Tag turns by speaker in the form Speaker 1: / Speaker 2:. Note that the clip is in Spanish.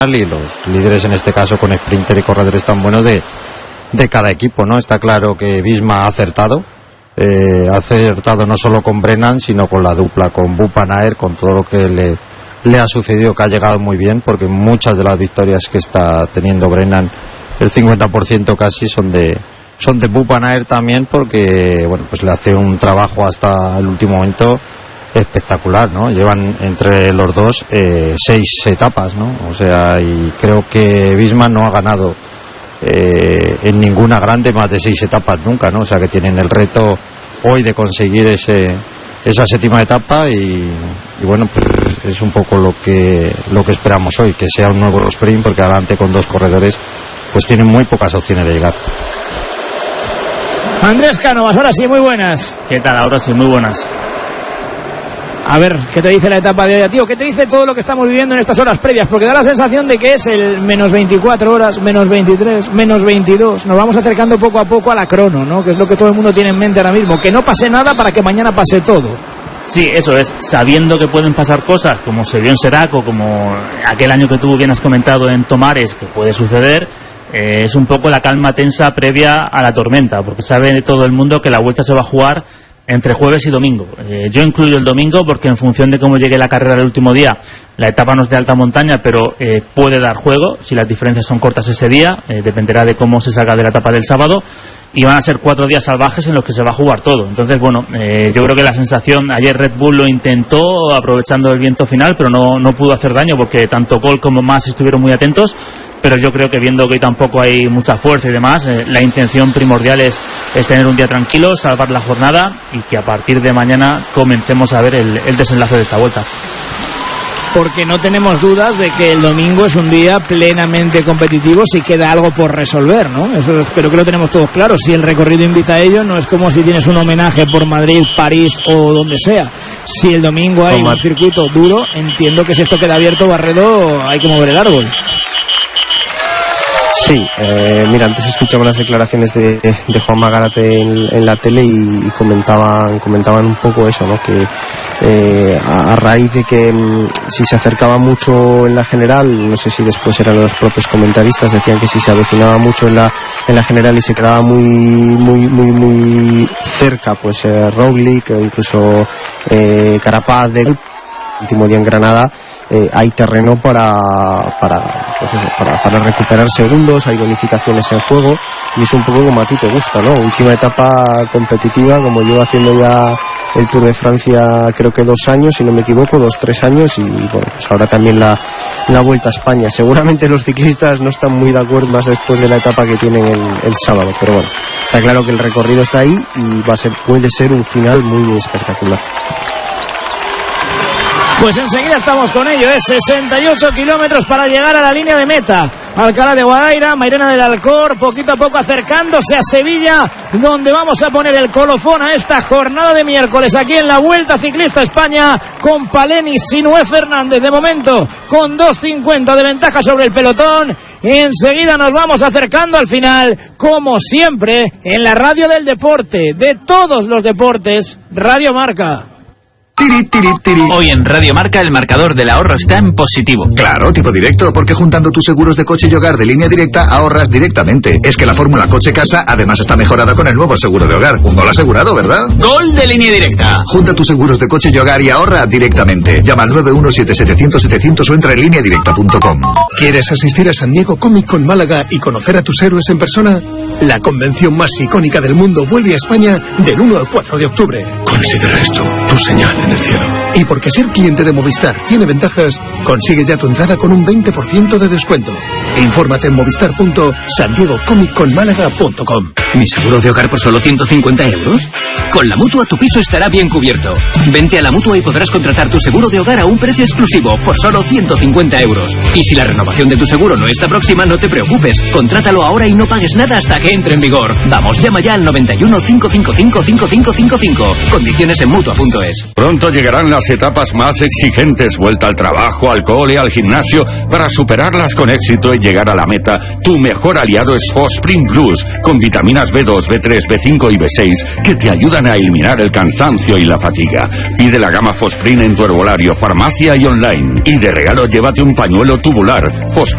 Speaker 1: y los líderes en este caso con sprinter y corredores tan buenos de cada equipo, ¿no? Está claro que Visma ha acertado no solo con Brennan sino con la dupla, con Wout van Aert, con todo lo que le ha sucedido, que ha llegado muy bien, porque muchas de las victorias que está teniendo Brennan, el 50% casi son de Wout van Aert también, porque bueno, pues le hace un trabajo hasta el último momento espectacular, ¿no? Llevan entre los dos 6 etapas, ¿no? O sea, y creo que Visma no ha ganado en ninguna grande más de 6 etapas nunca, ¿no? O sea, que tienen el reto hoy de conseguir esa 7ª etapa y bueno, pues es un poco lo que esperamos hoy, que sea un nuevo sprint, porque adelante con 2 corredores pues tienen muy pocas opciones de llegar.
Speaker 2: Andrés Cánovas, ahora sí, muy buenas.
Speaker 3: ¿Qué tal? Ahora sí, muy buenas.
Speaker 2: A ver, ¿qué te dice la etapa de hoy, tío? ¿Qué te dice todo lo que estamos viviendo en estas horas previas? Porque da la sensación de que es el menos 24 horas, menos 23, menos 22. Nos vamos acercando poco a poco a la crono, ¿no? Que es lo que todo el mundo tiene en mente ahora mismo. Que no pase nada para que mañana pase todo.
Speaker 3: Sí, eso es. Sabiendo que pueden pasar cosas, como se vio en Seraco, como aquel año que tú bien has comentado en Tomares, que puede suceder, es un poco la calma tensa previa a la tormenta, porque sabe todo el mundo que la Vuelta se va a jugar entre jueves y domingo. Yo incluyo el domingo porque en función de cómo llegue la carrera el último día, la etapa no es de alta montaña, pero puede dar juego si las diferencias son cortas ese día, dependerá de cómo se salga de la etapa del sábado, y van a ser 4 días salvajes en los que se va a jugar todo. Entonces, bueno, yo creo que la sensación, ayer Red Bull lo intentó aprovechando el viento final, pero no pudo hacer daño porque tanto Cole como Mas estuvieron muy atentos. Pero yo creo que viendo que hoy tampoco hay mucha fuerza y demás, la intención primordial es tener un día tranquilo, salvar la jornada y que a partir de mañana comencemos a ver el desenlace de esta vuelta.
Speaker 2: Porque no tenemos dudas de que el domingo es un día plenamente competitivo si queda algo por resolver, ¿no? Eso creo que lo tenemos todos claro. Si el recorrido invita a ello, no es como si tienes un homenaje por Madrid, París o donde sea. Si el domingo hay un circuito duro, entiendo que si esto queda abierto, Barredo, hay que mover el árbol.
Speaker 4: Sí, mira, antes escuchaba las declaraciones de Juan Magarate en la tele y comentaban un poco eso, ¿no? Que a raíz de que si se acercaba mucho en la general, no sé si después eran los propios comentaristas, decían que si se avecinaba mucho en la general y se quedaba muy cerca, pues Roglic o incluso Carapaz del último día en Granada, hay terreno para recuperar segundos, hay bonificaciones en juego y es un poco como a ti te gusta, ¿no? Última etapa competitiva, como llevo haciendo ya el Tour de Francia creo que 2 años, si no me equivoco, 2-3 años, y bueno, pues ahora también la Vuelta a España. Seguramente los ciclistas no están muy de acuerdo más después de la etapa que tienen el sábado, pero bueno, está claro que el recorrido está ahí y puede ser un final muy espectacular.
Speaker 2: Pues enseguida estamos con ello, 68 kilómetros para llegar a la línea de meta. Alcalá de Guadaira, Mairena del Alcor, poquito a poco acercándose a Sevilla, donde vamos a poner el colofón a esta jornada de miércoles aquí en la Vuelta Ciclista España, con Paleni, Sinué, Fernández, de momento con 2.50 de ventaja sobre el pelotón. Enseguida nos vamos acercando al final, como siempre, en la radio del deporte, de todos los deportes, Radio Marca.
Speaker 5: Hoy en Radio Marca el marcador del ahorro está en positivo.
Speaker 6: Claro, tipo directo, porque juntando tus seguros de coche y hogar de Línea Directa ahorras directamente. Es que la fórmula coche-casa además está mejorada con el nuevo seguro de hogar. Un gol asegurado, ¿verdad?
Speaker 5: ¡Gol de Línea Directa!
Speaker 6: Junta tus seguros de coche y hogar y ahorra directamente. Llama al 917-700-700 o entra en lineadirecta.com.
Speaker 7: ¿Quieres asistir a San Diego Comic Con Málaga y conocer a tus héroes en persona? La convención más icónica del mundo vuelve a España del 1 al 4 de octubre. Considera esto tu señal en el cielo. Y porque ser cliente de Movistar tiene ventajas, consigue ya tu entrada con un 20% de descuento. Infórmate en movistar.sandiegocomicconmálaga.com.
Speaker 5: ¿Mi seguro de hogar por solo 150 euros? Con la Mutua tu piso estará bien cubierto. Vente a la Mutua y podrás contratar tu seguro de hogar a un precio exclusivo por solo 150 euros. Y si la renovación de tu seguro no está próxima, no te preocupes. Contrátalo ahora y no pagues nada hasta que entre en vigor. Vamos, llama ya al 91 555 5555. Condiciones en Mutua.es.
Speaker 8: Pronto llegarán las etapas más exigentes, vuelta al trabajo, al cole, al gimnasio. Para superarlas con éxito y llegar a la meta, tu mejor aliado es Fosprint Plus, con vitaminas B2, B3, B5 y B6 que te ayudan a eliminar el cansancio y la fatiga. Pide la gama Fosprint en tu herbolario, farmacia y online. Y de regalo llévate un pañuelo tubular. Fosprint